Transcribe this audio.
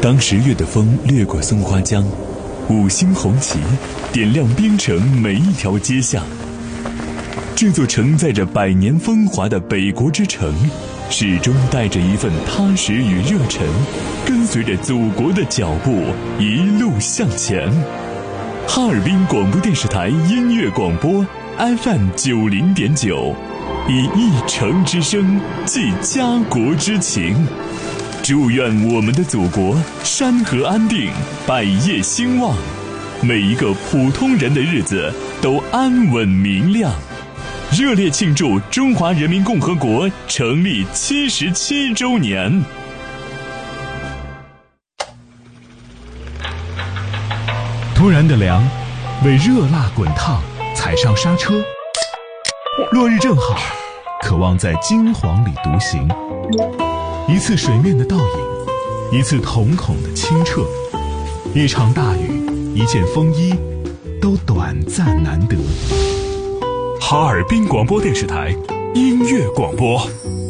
当10月的风掠过松花江，5星红旗点亮边城每一条街巷。这座承载着100年风华的北国之城，始终带着一份踏实与热忱，跟随着祖国的脚步一路向前。哈尔滨广播电视台音乐广播 FM 90.9，以一城之声寄家国之情。祝愿我们的祖国山河安定，百业兴旺，每一个普通人的日子都安稳明亮。热烈庆祝中华人民共和国成立77周年。 突然的凉，为热辣滚烫踩上刹车。落日正好，渴望在金黄里独行。一次水面的倒影，一次瞳孔的清澈，一场大雨，一件风衣，都短暂难得。 哈尔滨广播电视台音乐广播